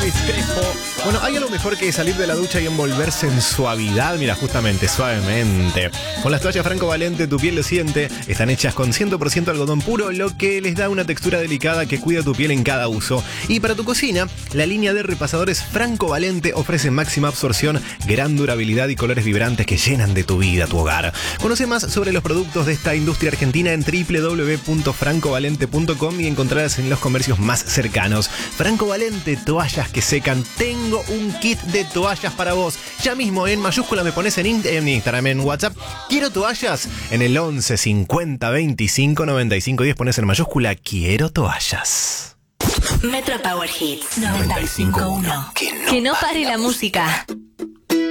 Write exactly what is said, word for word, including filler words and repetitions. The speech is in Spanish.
Elvis Crespo. Bueno, ¿hay algo mejor que salir de la ducha y envolverse en suavidad? Mira, justamente, suavemente. Con las toallas Franco Valente, tu piel lo siente. Están hechas con cien por ciento algodón puro, lo que les da una textura delicada que cuida tu piel en cada uso. Y para tu cocina, la línea de repasadores Franco Valente ofrece máxima absorción, gran durabilidad y colores vibrantes que llenan de tu vida tu hogar. Conoce más sobre los productos de esta industria argentina en doble u doble u doble u punto franco valente punto com y encontrarás en los comercios más cercanos. Franco Valente, toallas que secan. Tengo un kit de toallas para vos. Ya mismo en mayúscula me pones en, in- en Instagram, en WhatsApp. Quiero toallas. En el once cincuenta veinticinco noventa y cinco diez pones en mayúscula quiero toallas. Metro Power Hits noventa y cinco punto uno. Que no, Que no pare la música.